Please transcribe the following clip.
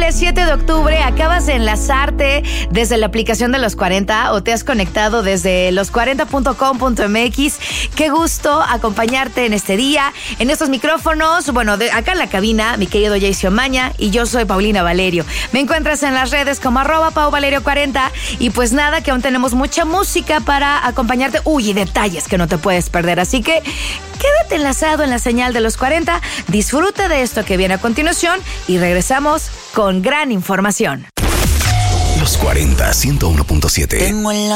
miércoles 7 de octubre. Acabas de enlazarte desde la aplicación de Los 40 o te has conectado desde los40.com.mx. Qué gusto acompañarte en este día, en estos micrófonos. Bueno, acá en la cabina, mi querido Jayce Omaña, y yo soy Paulina Valerio. Me encuentras en las redes como @PauValerio40. Y pues nada, que aún tenemos mucha música para acompañarte. Uy, y detalles que no te puedes perder. Así que quédate enlazado en la señal de Los 40. Disfruta de esto que viene a continuación y regresamos con gran información. Los 40, 101.7. Tengo en la